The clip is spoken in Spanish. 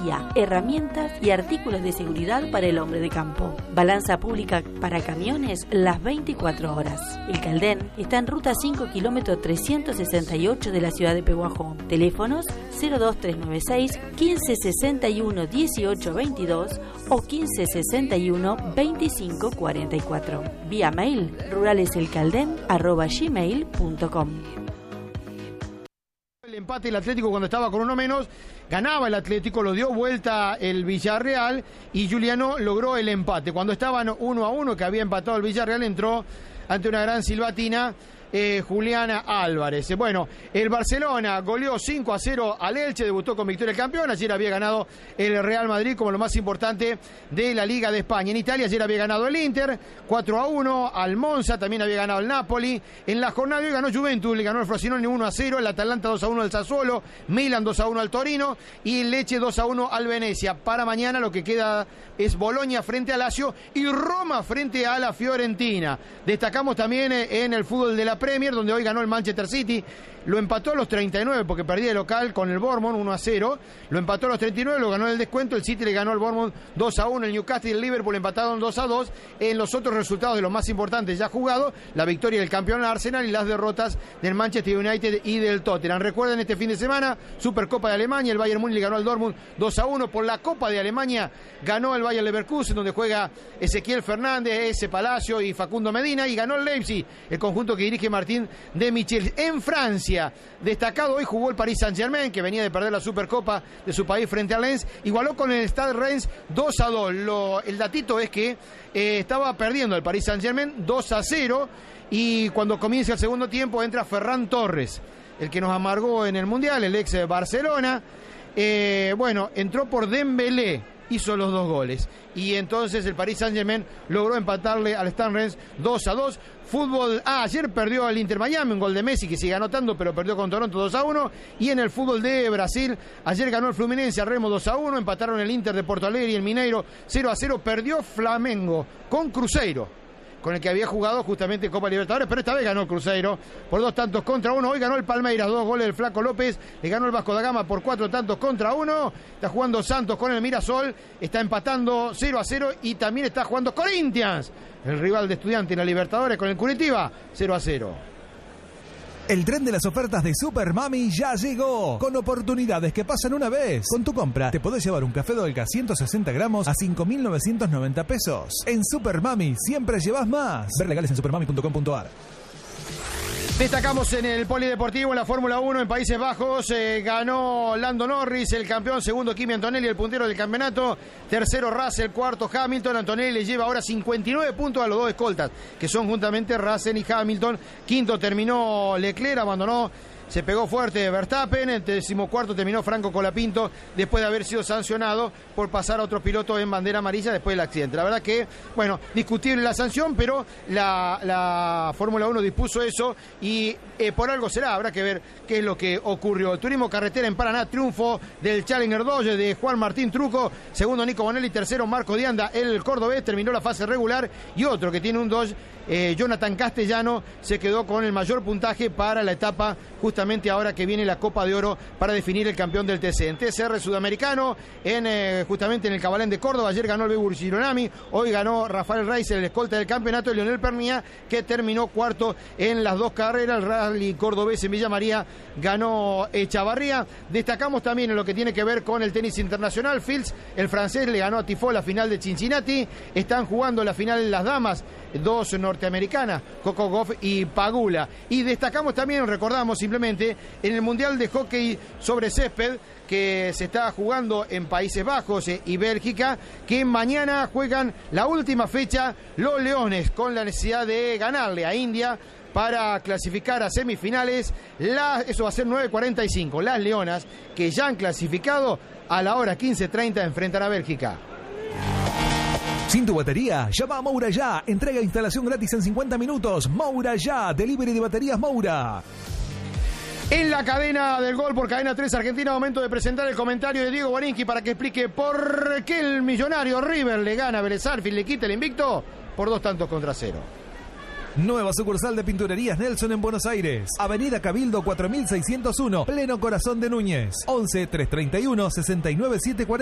tecnología, herramientas y artículos de seguridad para el hombre de campo. Balanza pública para camiones las 24 horas. El Caldén está en ruta 5 kilómetro 368 de la ciudad de Pehuajó. Teléfonos 02396 1561 1822 o 1561 2544. Vía mail ruraleselcalden@gmail.com. El empate el Atlético cuando estaba con uno menos, ganaba el Atlético, lo dio vuelta el Villarreal y Giuliano logró el empate. Cuando estaban 1-1, que había empatado el Villarreal, entró ante una gran silbatina Juliana Álvarez. Bueno, el Barcelona goleó 5-0 al Elche, debutó con victoria el campeón. Ayer había ganado el Real Madrid como lo más importante de la Liga de España. En Italia ayer había ganado el Inter 4-1 al Monza, también había ganado el Napoli. En la jornada de hoy ganó Juventus, le ganó el Frosinone 1-0, el Atalanta 2-1 al Sassuolo, Milan 2-1 al Torino y el Lecce 2-1 al Venecia. Para mañana lo que queda es Boloña frente a Lazio y Roma frente a la Fiorentina. Destacamos también en el fútbol de la Premier, donde hoy ganó el Manchester City, lo empató a los 39 porque perdía de local con el Bournemouth 1-0, lo empató a los 39, lo ganó en el descuento, el City le ganó al Bournemouth 2-1, el Newcastle y el Liverpool empataron 2-2. En los otros resultados de los más importantes ya jugado, la victoria del campeón Arsenal y las derrotas del Manchester United y del Tottenham. Recuerden, este fin de semana, Supercopa de Alemania, el Bayern Múnich le ganó al Dortmund 2-1, por la Copa de Alemania ganó el Bayer Leverkusen, donde juega Ezequiel Fernández, Eze Palacio y Facundo Medina, y ganó el Leipzig, el conjunto que dirige Martín de Michel. En Francia, destacado hoy jugó el Paris Saint-Germain, que venía de perder la Supercopa de su país frente al Lens, igualó con el Stade Reims 2-2. El datito es que estaba perdiendo el Paris Saint-Germain 2-0, y cuando comienza el segundo tiempo entra Ferran Torres, el que nos amargó en el Mundial, el ex Barcelona. Bueno, entró por Dembélé, hizo los 2 goles. Y entonces el Paris Saint-Germain logró empatarle al Stade Reims 2-2. Fútbol, ayer perdió el Inter Miami, un gol de Messi que sigue anotando, pero perdió con Toronto 2-1. Y en el fútbol de Brasil, ayer ganó el Fluminense a Remo 2-1, empataron el Inter de Porto Alegre y el Mineiro 0-0, perdió Flamengo con Cruzeiro, con el que había jugado justamente Copa Libertadores, pero esta vez ganó el Cruzeiro por 2-1. Hoy ganó el Palmeiras, 2 goles del Flaco López, le ganó el Vasco da Gama por 4-1. Está jugando Santos con el Mirasol, está empatando 0-0, y también está jugando Corinthians, el rival de Estudiantes en la Libertadores, con el Curitiba 0-0. El tren de las ofertas de Super Mami ya llegó, con oportunidades que pasan una vez. Con tu compra te podés llevar un café Dolca 160 gramos a 5.990 pesos. En Super Mami siempre llevas más. Ver legales en supermami.com.ar. Destacamos en el polideportivo, en la Fórmula 1 en Países Bajos, ganó Lando Norris, el campeón. Segundo Kimi Antonelli, el puntero del campeonato. Tercero Russell, cuarto Hamilton. Antonelli le lleva ahora 59 puntos a los 2 escoltas, que son juntamente Russell y Hamilton. Quinto terminó Leclerc, abandonó, se pegó fuerte Verstappen. El 14º terminó Franco Colapinto, después de haber sido sancionado por pasar a otro piloto en bandera amarilla después del accidente. La verdad que, bueno, discutible la sanción, pero la Fórmula 1 dispuso eso y por algo será. Habrá que ver qué es lo que ocurrió. El turismo carretera en Paraná, triunfo del Challenger Dodge de Juan Martín Truco. Segundo Nico Bonelli, tercero Marco Dianda, el cordobés, terminó la fase regular. Y otro que tiene un Dodge, Jonathan Castellano, se quedó con el mayor puntaje para la etapa, justamente ahora que viene la Copa de Oro para definir el campeón del TC. En TCR sudamericano, justamente en el Cabalén de Córdoba, ayer ganó el Begur Gironami, hoy ganó Rafael Reiser, el escolta del campeonato, y Leonel Pernía, que terminó cuarto en las 2 carreras. El rally cordobés en Villa María ganó Echavarría. Destacamos también en lo que tiene que ver con el tenis internacional. Fields, el francés, le ganó a Tifó la final de Cincinnati. Están jugando la final en las damas, 2 norteamericanas, Coco Gauff y Pagula. Y destacamos también, recordamos simplemente, en el Mundial de Hockey sobre Césped, que se está jugando en Países Bajos y Bélgica, que mañana juegan la última fecha los Leones, con la necesidad de ganarle a India para clasificar a semifinales. Eso va a ser 9:45. Las Leonas, que ya han clasificado, a la hora 15:30 enfrentan a Bélgica. Sin tu batería, llama a Moura Ya. Entrega e instalación gratis en 50 minutos. Moura Ya, delivery de baterías Moura. En la cadena del gol por Cadena 3 Argentina, momento de presentar el comentario de Diego Borinqui para que explique por qué el millonario River le gana a Vélez Sarsfield, le quita el invicto por 2-0. Nueva sucursal de Pinturerías Nelson en Buenos Aires. Avenida Cabildo 4601, pleno corazón de Núñez. 11 331 69 740.